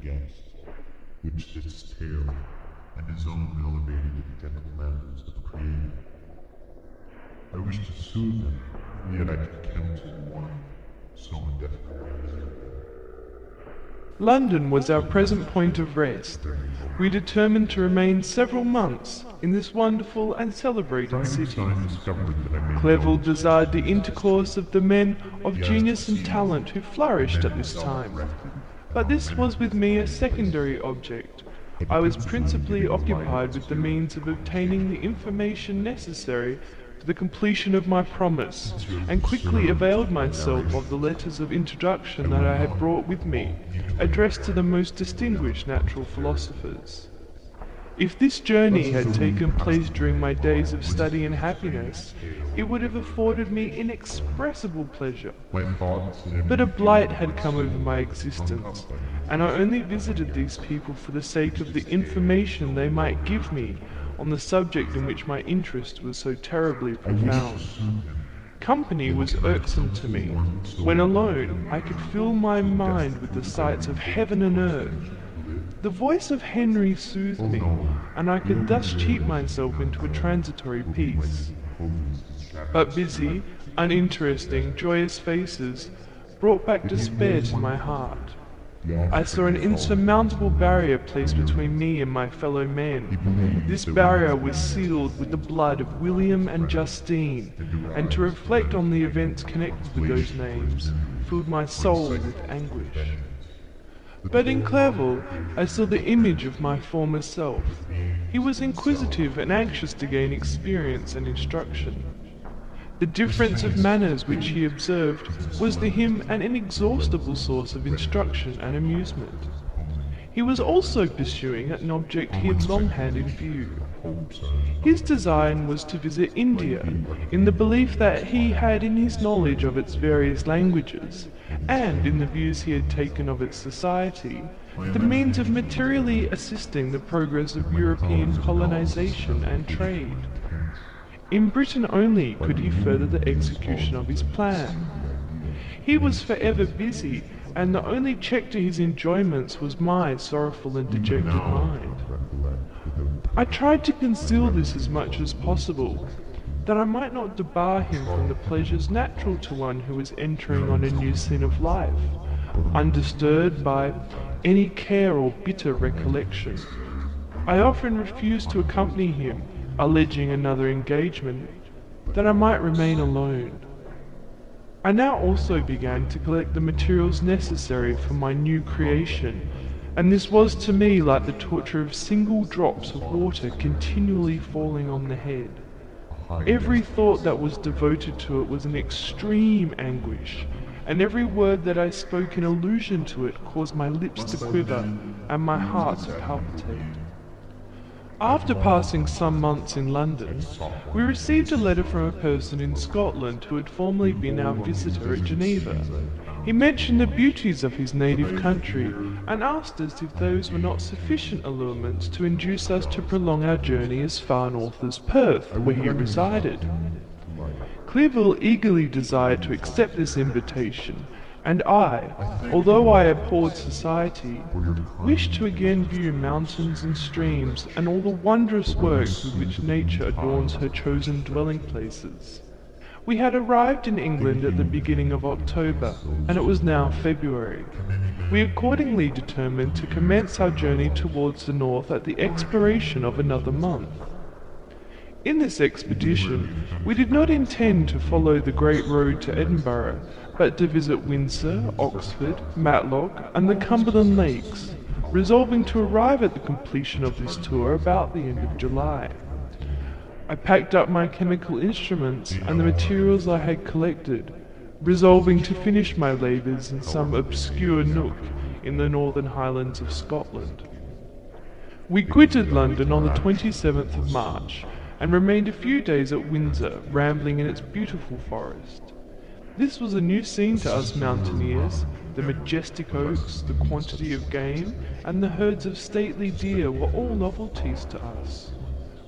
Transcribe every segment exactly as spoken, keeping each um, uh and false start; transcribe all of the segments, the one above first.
guest, which its tale and his own elevated and gentle manners have created. I wish to soothe him, yet I can counsel one so indefinitely. London was our present point of rest. We determined to remain several months in this wonderful and celebrated city. Clerval desired the intercourse of the men of genius and talent who flourished at this time, but this was with me a secondary object. I was principally occupied with the means of obtaining the information necessary to the completion of my promise, and quickly availed myself of the letters of introduction that I had brought with me, addressed to the most distinguished natural philosophers. If this journey had taken place during my days of study and happiness, it would have afforded me inexpressible pleasure. But a blight had come over my existence, and I only visited these people for the sake of the information they might give me on the subject in which my interest was so terribly profound. Company was irksome to me. When alone, I could fill my mind with the sights of heaven and earth. The voice of Henry soothed me, and I could thus cheat myself into a transitory peace. But busy, uninteresting, joyous faces brought back despair to my heart. I saw an insurmountable barrier placed between me and my fellow men. This barrier was sealed with the blood of William and Justine, and to reflect on the events connected with those names filled my soul with anguish. But in Clerval I saw the image of my former self. He was inquisitive and anxious to gain experience and instruction. The difference of manners which he observed was to him an inexhaustible source of instruction and amusement. He was also pursuing an object he had long had in view. His design was to visit India, in the belief that he had in his knowledge of its various languages, and in the views he had taken of its society, the means of materially assisting the progress of European colonization and trade. In Britain only could he further the execution of his plan. He was forever busy, and the only check to his enjoyments was my sorrowful and dejected mind. I tried to conceal this as much as possible, that I might not debar him from the pleasures natural to one who was entering on a new scene of life, undisturbed by any care or bitter recollection. I often refused to accompany him, alleging another engagement, that I might remain alone. I now also began to collect the materials necessary for my new creation, and this was to me like the torture of single drops of water continually falling on the head. Every thought that was devoted to it was an extreme anguish, and every word that I spoke in allusion to it caused my lips to quiver and my heart to palpitate. After passing some months in London, we received a letter from a person in Scotland who had formerly been our visitor at Geneva. He mentioned the beauties of his native country, and asked us if those were not sufficient allurements to induce us to prolong our journey as far north as Perth, where he resided. Clerval eagerly desired to accept this invitation, and I, although I abhorred society, wished to again view mountains and streams and all the wondrous works with which nature adorns her chosen dwelling places. We had arrived in England at the beginning of October, and it was now February. We accordingly determined to commence our journey towards the north at the expiration of another month. In this expedition, we did not intend to follow the great road to Edinburgh, but to visit Windsor, Oxford, Matlock, and the Cumberland Lakes, resolving to arrive at the completion of this tour about the end of July. I packed up my chemical instruments and the materials I had collected, resolving to finish my labours in some obscure nook in the northern highlands of Scotland. We quitted London on the twenty-seventh of March, and remained a few days at Windsor, rambling in its beautiful forest. This was a new scene to us mountaineers. The majestic oaks, the quantity of game, and the herds of stately deer were all novelties to us.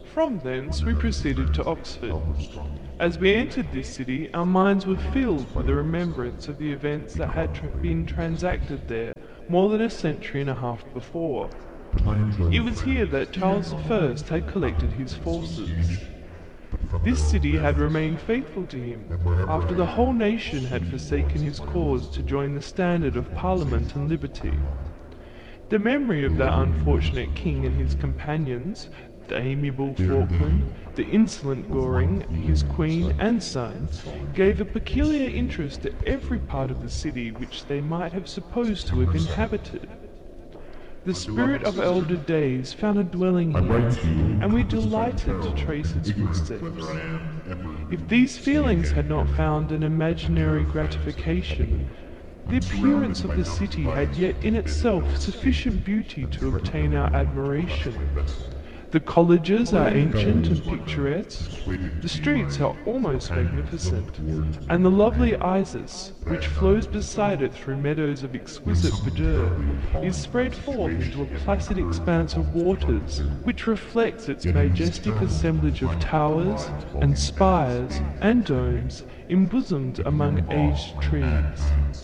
From thence we proceeded to Oxford. As we entered this city, our minds were filled by the remembrance of the events that had tra- been transacted there more than a century and a half before. It was here that Charles the First had collected his forces. This city had remained faithful to him, after the whole nation had forsaken his cause to join the standard of Parliament and liberty. The memory of that unfortunate king and his companions, the amiable Falkland, the insolent Goring, his queen and son, gave a peculiar interest to every part of the city which they might have supposed to have inhabited. The spirit of elder days found a dwelling here, and we delighted to trace its footsteps. If these feelings had not found an imaginary gratification, the appearance of the city had yet in itself sufficient beauty to obtain our admiration. The colleges are ancient and picturesque, the streets are almost magnificent, and the lovely Isis, which flows beside it through meadows of exquisite verdure, is spread forth into a placid expanse of waters, which reflects its majestic assemblage of towers, and spires, and domes, embosomed among aged trees.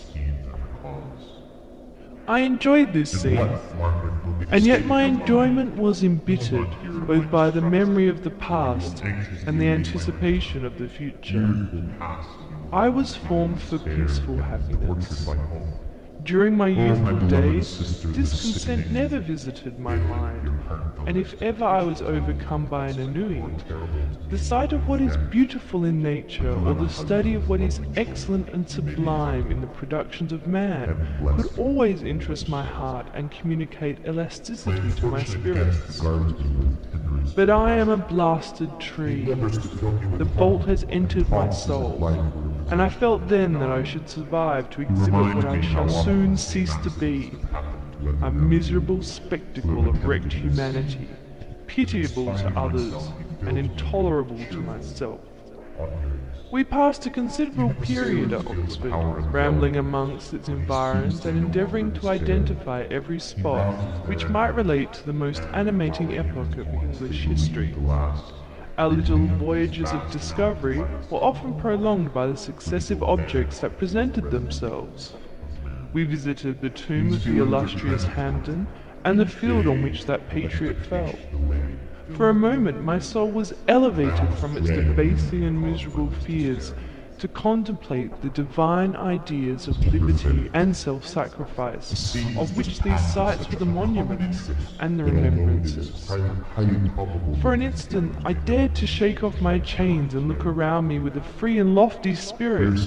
I enjoyed this scene, and yet my enjoyment was embittered both by the memory of the past and the anticipation of the future. I was formed for peaceful happiness. During my youthful days, discontent never visited my mind, and if ever I was overcome by an ennui, the sight of what is beautiful in nature, or the study of what is excellent and sublime in the productions of man, could always interest my heart and communicate elasticity to my spirits. But I am a blasted tree. The bolt has entered my soul, and I felt then that I should survive to exhibit what I shall soon cease to be, a miserable spectacle of wrecked humanity, pitiable to others and intolerable to myself. We passed a considerable period at Oxford, rambling amongst its environs and endeavouring to identify every spot which might relate to the most animating epoch of English history. Our little voyages of discovery were often prolonged by the successive objects that presented themselves. We visited the tomb of the illustrious Hampden, and the field on which that patriot fell. For a moment my soul was elevated from its debasing and miserable fears to contemplate the divine ideas of liberty and self-sacrifice, of which these sites were the monuments and the remembrances. For an instant I dared to shake off my chains and look around me with a free and lofty spirit,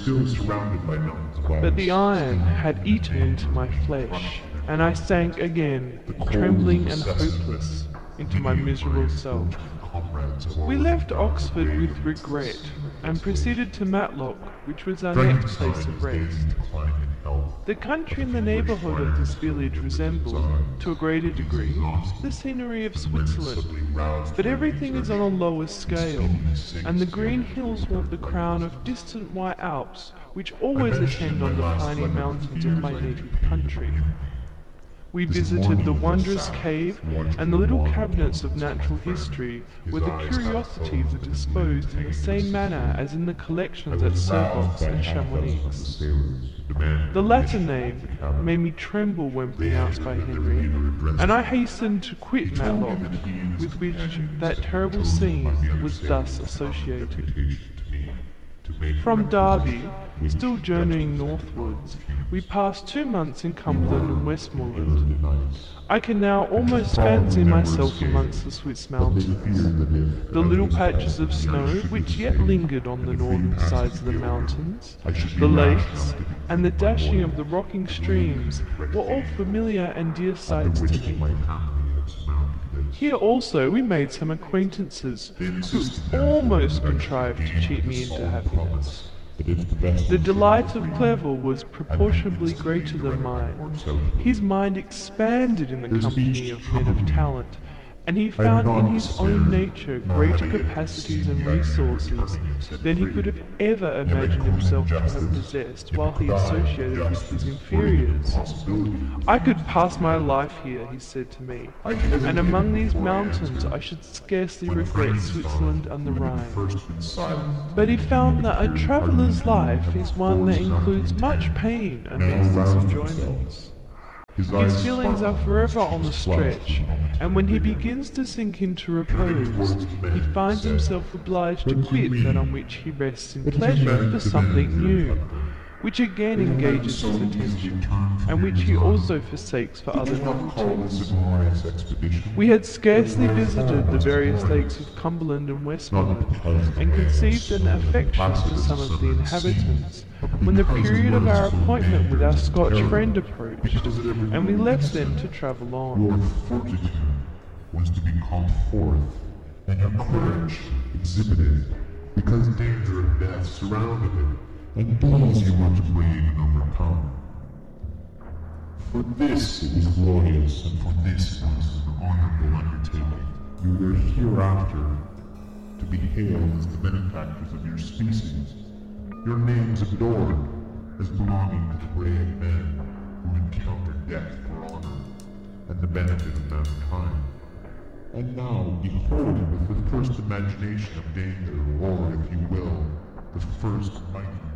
but the iron had eaten into my flesh, and I sank again, trembling and hopeless, into my miserable self. We left Oxford with regret, and proceeded to Matlock, which was our next place of rest. The country in the neighbourhood of this village resembled, to a greater degree, the scenery of Switzerland, but everything is on a lower scale, and the green hills want the crown of distant white Alps, which always attend on the piney mountains of my native country. We visited the wondrous cave and the little cabinets of natural history, where the curiosities are disposed in the same manner as in the collections at Servox and Chamonix. The latter name made me tremble when pronounced by Henry, and I hastened to quit Matlock, with which that terrible scene was thus associated. From Derby, still journeying northwards, we passed two months in Cumberland and Westmoreland. I can now almost fancy myself amongst the Swiss mountains. The little patches of snow which yet lingered on the northern sides of the mountains, the lakes, and the dashing of the rocking streams were all familiar and dear sights to me. Here also we made some acquaintances who almost contrived to cheat me into happiness. The delight of Clerval was proportionably greater than mine. His mind expanded in the company of men of talent, and he found in his own nature greater capacities and resources than he could have ever imagined himself to have possessed while he associated with his inferiors. I could pass my life here, he said to me, and among these mountains I should scarcely regret Switzerland and the Rhine. But he found that a traveller's life is one that includes much pain amidst its enjoyments. His feelings are forever on the stretch, and when he begins to sink into repose, he finds himself obliged to quit that on which he rests in pleasure for something new, which again engages his attention, and which he also forsakes for other novelties. We had scarcely visited the various lakes of Cumberland and Westmoreland, and conceived an affection for some of the inhabitants, when the period of our appointment with our Scotch friend approached, and we left them to travel on. Your fortitude was to be called forth, and your courage exhibited, because danger and death surrounded it, and these you were to brave and overcome. For this it was glorious, and for this it was an honorable undertaking. You were hereafter to be hailed as the benefactors of your species, your names adored as belonging to the brave men who encountered death for honor and the benefit of mankind. And now, behold, with the first imagination of danger, or, if you will, the first mighty